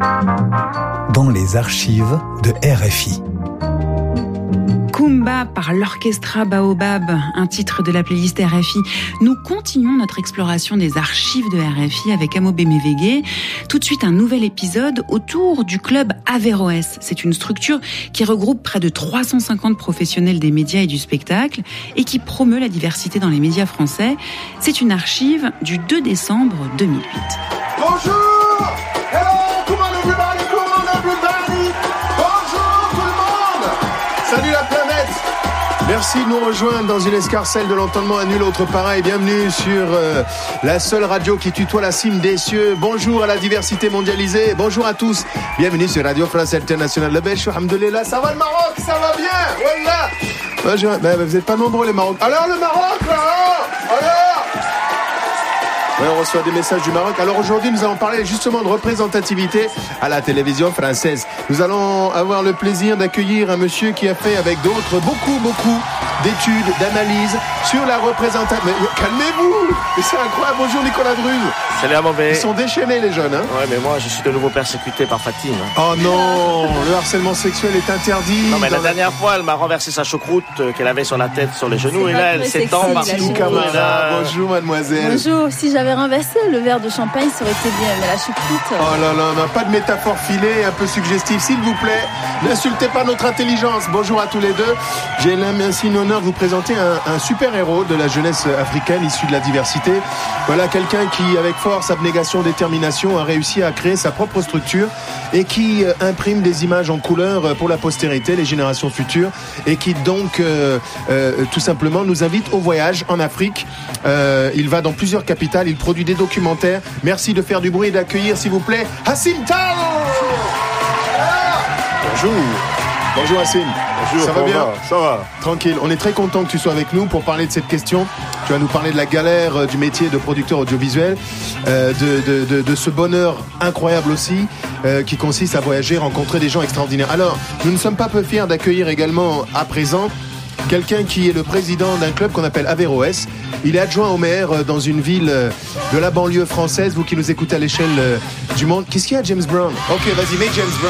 Dans les archives de RFI. Kumba par l'Orchestra Baobab, un titre de la playlist RFI. Nous continuons notre exploration des archives de RFI avec Amobé Mévégué. Tout de suite, un nouvel épisode autour du club Averroès. C'est une structure qui regroupe près de 350 professionnels des médias et du spectacle et qui promeut la diversité dans les médias français. C'est une archive du 2 décembre 2008. Bonjour! Hello! Come on everybody! Come on everybody! Bonjour tout le monde! Salut la planète! Merci de nous rejoindre dans une escarcelle de l'entendement à nul autre pareil. Bienvenue sur la seule radio qui tutoie la cime des cieux. Bonjour à la diversité mondialisée. Bonjour à tous. Bienvenue sur Radio France Internationale. Le Belge, alhamdoulilah. Ça va le Maroc? Ça va bien? Wallah. Vous n'êtes pas nombreux les Maroc. Alors le Maroc là? Alors ouais, on reçoit des messages du Maroc. Alors aujourd'hui, nous allons parler justement de représentativité à la télévision française. Nous allons avoir le plaisir d'accueillir un monsieur qui a fait avec d'autres beaucoup d'études, d'analyses sur la représentation. Mais calmez-vous! Mais c'est incroyable. Bonjour Nicolas Druz. Salut à Mauvais. Ils sont déchaînés les jeunes, hein? Ouais, mais moi je suis de nouveau persécuté par Fatine. Oh non, le harcèlement sexuel est interdit. Non mais la dernière fois, elle m'a renversé sa choucroute qu'elle avait sur la tête, sur les genoux, et là elle s'étend partout. Bonjour mademoiselle. Bonjour, si j'avais renversé le verre de champagne, ça aurait été bien, mais la choucroute... Oh là là, on n'a pas de métaphore filée, un peu suggestive, s'il vous plaît. N'insultez pas notre intelligence. Bonjour à tous les deux. J'ai l'insigne honneur de vous présenter un super-héros de la jeunesse africaine issu de la diversité. Voilà quelqu'un qui, avec force, abnégation, détermination, a réussi à créer sa propre structure et qui imprime des images en couleur pour la postérité, les générations futures, et qui donc, tout simplement, nous invite au voyage en Afrique. Il va dans plusieurs capitales, il produit des documentaires. Merci de faire du bruit et d'accueillir, s'il vous plaît, Hassim Tao. Bonjour. Bonjour Hassim. Bonjour. Ça va bien? Ça va. Tranquille. On est très content que tu sois avec nous pour parler de cette question. Tu vas nous parler de la galère du métier de producteur audiovisuel, de ce bonheur incroyable aussi, qui consiste à voyager, rencontrer des gens extraordinaires. Alors, nous ne sommes pas peu fiers d'accueillir également à présent quelqu'un qui est le président d'un club qu'on appelle Averroès. Il est adjoint au maire dans une ville de la banlieue française. Vous qui nous écoutez à l'échelle du monde. Qu'est-ce qu'il y a, James Brown? Ok, vas-y, mets James Brown.